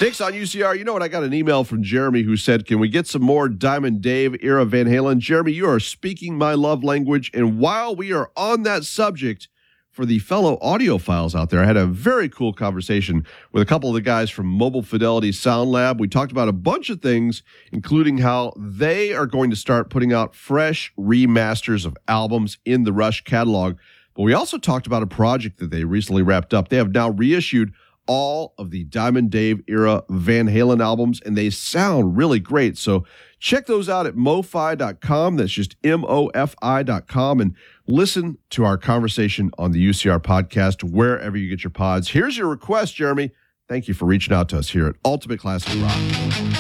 Jake's on UCR. You know what? I got an email from Jeremy who said, can we get some more Diamond Dave era Van Halen? Jeremy, you are speaking my love language. And while we are on that subject, for the fellow audiophiles out there, I had a very cool conversation with a couple of the guys from Mobile Fidelity Sound Lab. We talked about a bunch of things, including how they are going to start putting out fresh remasters of albums in the Rush catalog. But we also talked about a project that they recently wrapped up. They have now reissued all of the Diamond Dave era Van Halen albums, and they sound really great. So check those out at mofi.com. That's just mofi.com, and listen to our conversation on the UCR podcast wherever you get your pods. Here's your request, Jeremy. Thank you for reaching out to us here at Ultimate Classic Rock.